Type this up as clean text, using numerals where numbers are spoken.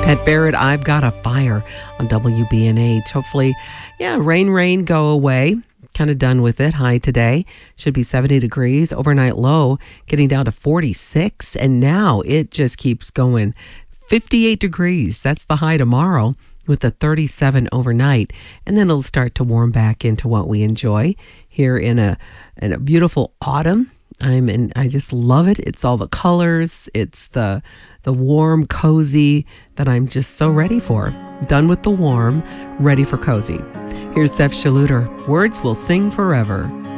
At Barrett, I've Got a Fire on WBNH. Hopefully, rain, go away. Kind of done with it. High today should be 70 degrees. Overnight low getting down to 46. And now it just keeps going. 58 degrees. That's the high tomorrow with a 37 overnight. And then it'll start to warm back into what we enjoy here in a beautiful autumn. I just love it. It's all the colors. It's the warm, cozy that I'm just so ready for. Done with the warm, ready for cozy. Here's Seth Schaluter. Words Will Sing Forever.